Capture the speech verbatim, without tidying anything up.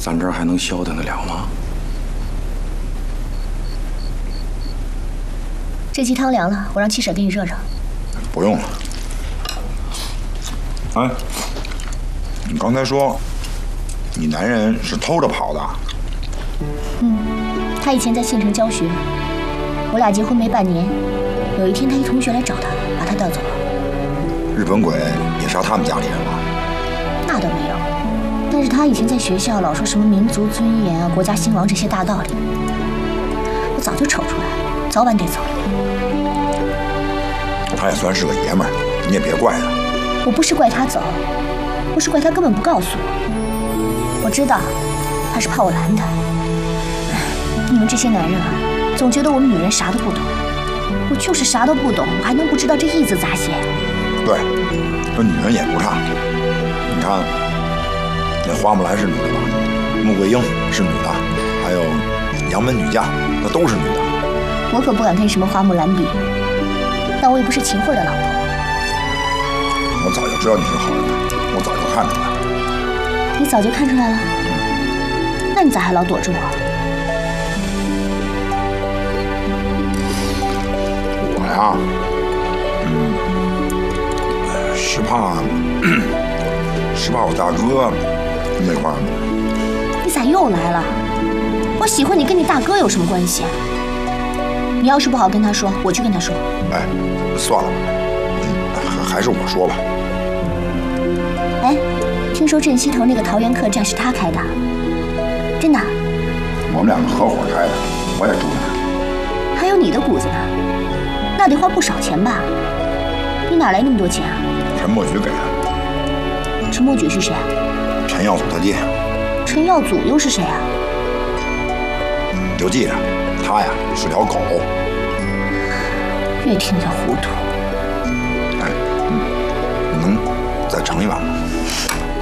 咱这儿还能消停得了吗？ 这鸡汤凉了，我让七婶给你热热。 不用了。哎，你刚才说你男人是偷着跑的？ 嗯，他以前在县城教学，我俩结婚没半年，有一天他一同学来找他，把他带走了。 日本鬼也杀他们家里人了？ 那倒没有，但是他以前在学校老说什么民族尊严啊、国家兴亡这些大道理，我早就瞅出来，早晚得走。 他也算是个爷们儿，你也别怪他。 我不是怪他走，我是怪他根本不告诉我。我知道，他是怕我拦他。你们这些男人啊，总觉得我们女人啥都不懂，我就是啥都不懂，我还能不知道这义字咋写？ 对，这女人也不差。你看，那花木兰是女的吧？穆桂英是女的，还有杨门女将，那都是女的。 我可不敢跟什么花木兰比，但我也不是秦桧的老婆。 我早就知道你是好人，我早就看出来了。 你早就看出来了？那你咋还老躲着我？ 我呀，嗯，是怕，是怕我大哥那块儿。 你咋又来了？我喜欢你跟你大哥有什么关系？你要是不好跟他说，我去跟他说。 哎，算了吧，嗯，还还是我说吧。 哎，听说镇西头那个桃园客栈是他开的，真的？ 我们两个合伙开的，我也住那。 还有你的股子呢，那得花不少钱吧？你哪来那么多钱啊？ 陈默举给的。 陈默举是谁啊？ 陈耀祖他爹。 陈耀祖又是谁啊？ 你就记着，他呀是条狗。 越听越糊涂。 哎，嗯，你能再盛一碗吗？